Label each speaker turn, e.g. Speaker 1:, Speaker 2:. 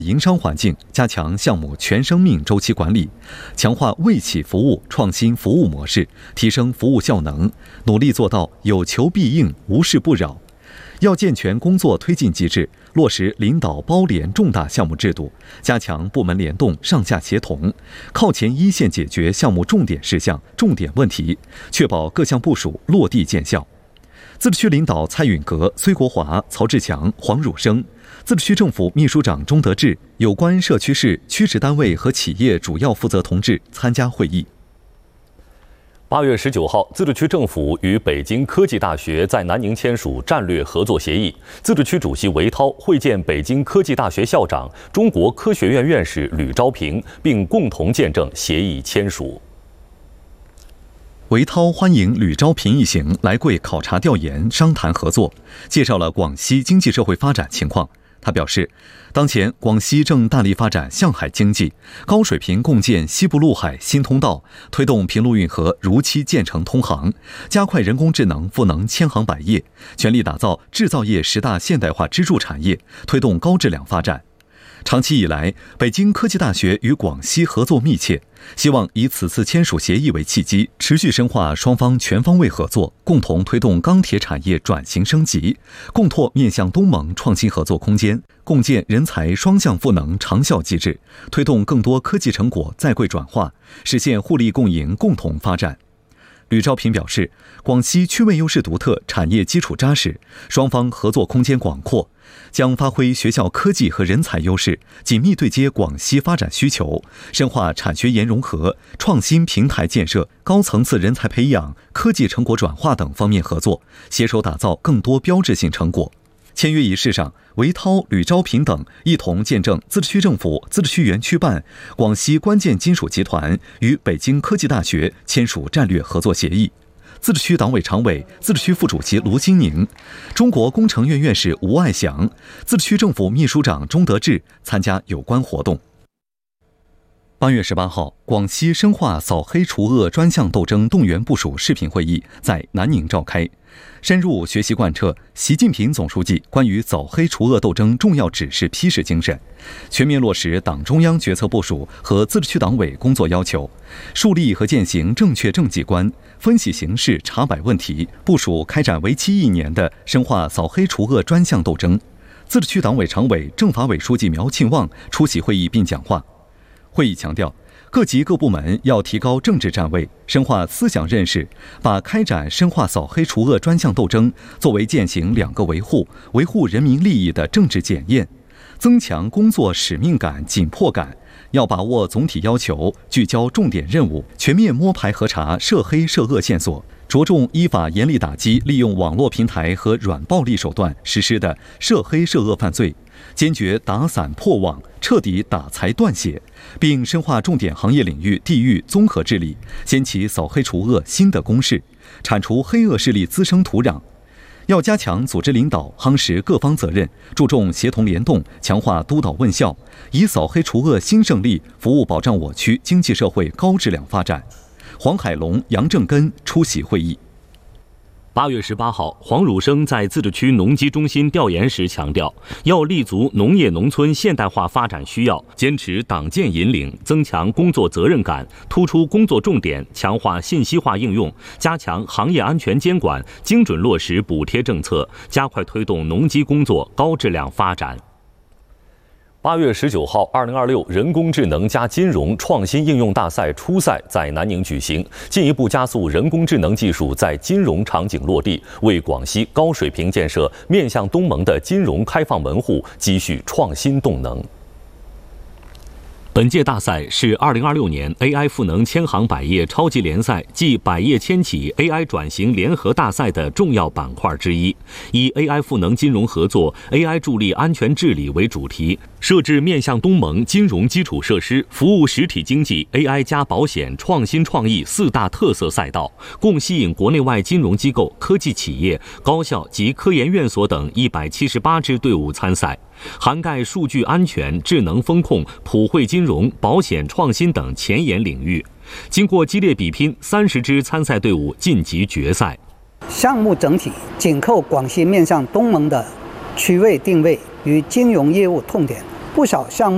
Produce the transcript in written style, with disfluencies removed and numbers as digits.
Speaker 1: 营商环境，加强项目全生命周期管理，强化卫企服务创新服务模式，提升服务效能，努力做到有求必应、无事不扰。要健全工作推进机制，落实领导包联重大项目制度，加强部门联动、上下协同，靠前一线解决项目重点事项、重点问题，确保各项部署落地见效。自治区领导蔡允革、崔国华、曹志强、黄汝生，自治区政府秘书长钟德志，有关社区市、区直单位和企业主要负责同志参加会议。
Speaker 2: 8月19号，自治区政府与北京科技大学在南宁签署战略合作协议。自治区主席韦涛会见北京科技大学校长、中国科学院院士吕昭平，并共同见证协议签署。
Speaker 1: 韦涛欢迎吕昭平一行来贵考察调研、商谈合作，介绍了广西经济社会发展情况。他表示，当前广西正大力发展向海经济，高水平共建西部陆海新通道，推动平陆运河如期建成通航，加快人工智能赋能千行百业，全力打造制造业10大现代化支柱产业，推动高质量发展。长期以来，北京科技大学与广西合作密切，希望以此次签署协议为契机，持续深化双方全方位合作，共同推动钢铁产业转型升级，共拓面向东盟创新合作空间，共建人才双向赋能长效机制，推动更多科技成果在贵转化，实现互利共赢、共同发展。吕昭平表示，广西区位优势独特，产业基础扎实，双方合作空间广阔，将发挥学校科技和人才优势，紧密对接广西发展需求，深化产学研融合、创新平台建设、高层次人才培养、科技成果转化等方面合作，携手打造更多标志性成果。签约仪式上，韦涛、吕昭平等一同见证自治区政府、自治区园区办、广西关键金属集团与北京科技大学签署战略合作协议。自治区党委常委、自治区副主席卢金宁、中国工程院院士吴爱祥、自治区政府秘书长钟德志参加有关活动。8月18号，广西深化扫黑除恶专项斗争动员部署视频会议在南宁召开，深入学习贯彻习近平总书记关于扫黑除恶斗争重要指示批示精神，全面落实党中央决策部署和自治区党委工作要求，树立和践行正确政绩观，分析形势、查摆问题，部署开展为期1年的深化扫黑除恶专项斗争。自治区党委常委、政法委书记苗庆旺出席会议并讲话。会议强调，各级各部门要提高政治站位，深化思想认识，把开展深化扫黑除恶专项斗争作为践行2个维护人民利益的政治检验，增强工作使命感、紧迫感，要把握总体要求，聚焦重点任务，全面摸排核查涉黑涉恶线索，着重依法严厉打击利用网络平台和软暴力手段实施的涉黑涉恶犯罪，坚决打散破网，彻底打财断血，并深化重点行业领域地域综合治理，掀起扫黑除恶新的攻势，铲除黑恶势力滋生土壤。要加强组织领导，夯实各方责任，注重协同联动，强化督导问效，以扫黑除恶新胜利服务保障我区经济社会高质量发展。黄海龙、杨正根出席会议。
Speaker 2: 8月18号，黄汝生在自治区农机中心调研时强调，要立足农业农村现代化发展需要，坚持党建引领，增强工作责任感，突出工作重点，强化信息化应用，加强行业安全监管，精准落实补贴政策，加快推动农机工作高质量发展。8月19号，2026人工智能加金融创新应用大赛初赛在南宁举行，进一步加速人工智能技术在金融场景落地，为广西高水平建设面向东盟的金融开放门户积蓄创新动能。本届大赛是2026年 AI 赋能千行百业超级联赛暨百业千企 AI 转型联合大赛的重要板块之一，以 AI 赋能金融合作、AI 助力安全治理为主题，设置面向东盟金融基础设施、服务实体经济、AI 加保险、创新创意4大特色赛道，共吸引国内外金融机构、科技企业、高校及科研院所等178支队伍参赛，涵盖数据安全、智能风控、普惠金融、保险创新等前沿领域。经过激烈比拼，30支参赛队伍晋级决赛。
Speaker 3: 项目整体紧扣广西面向东盟的区位定位与金融业务痛点，不少项目